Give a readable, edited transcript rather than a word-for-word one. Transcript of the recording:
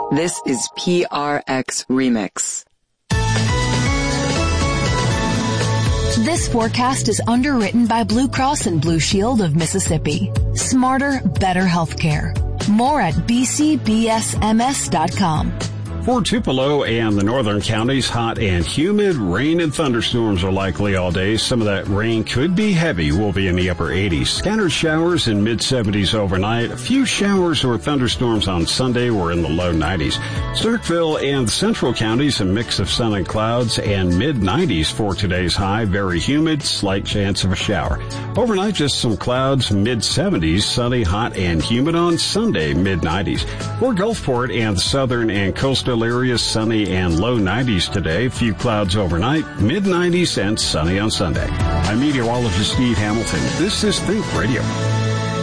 This is PRX Remix. This forecast is underwritten by Blue Cross and Blue Shield of Mississippi. Smarter, better healthcare. More at bcbsms.com. For Tupelo and the northern counties, hot and humid, rain and thunderstorms are likely all day. Some of that rain could be heavy. We'll be in the upper 80s. Scattered showers in mid-70s overnight. A few showers or thunderstorms on Sunday. We're in the low 90s. Starkville and the central counties, a mix of sun and clouds, and mid-90s for today's high. Very humid, slight chance of a shower. Overnight, just some clouds, mid-70s, sunny, hot, and humid on Sunday, mid-90s. For Gulfport and the southern and coastal areas, sunny and low 90s today. Few clouds overnight, mid 90s and sunny on Sunday. I'm meteorologist Steve Hamilton. This is Think Radio.